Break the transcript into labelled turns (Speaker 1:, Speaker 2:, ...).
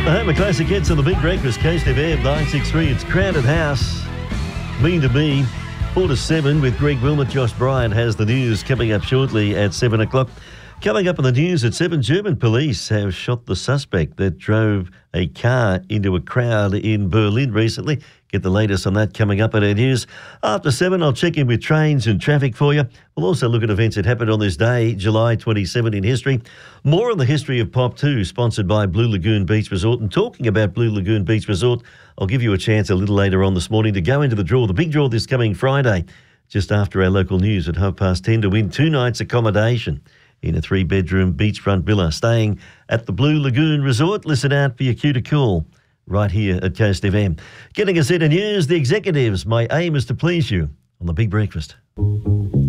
Speaker 1: The Home of Classic hits on the Big Breakfast, Coast FM 963. It's Crowded House. Mean to Me, 4 to 7 with Greg Wilmot. Josh Bryant has the news coming up shortly at 7 o'clock. Coming up in the news at 7, German police have shot the suspect that drove a car into a crowd in Berlin recently. Get the latest on that coming up at our news. After 7, I'll check in with trains and traffic for you. We'll also look at events that happened on this day, July 27 in history. More on the history of Pop 2, sponsored by Blue Lagoon Beach Resort. And talking about Blue Lagoon Beach Resort, I'll give you a chance a little later on this morning to go into the draw, the big draw this coming Friday, just after our local news at 10:30 to win 2 nights accommodation in a 3-bedroom beachfront villa staying at the Blue Lagoon Resort. Listen out for your cue to call right here at Coast FM. Getting us into news, the executives. My aim is to please you on the Big Breakfast.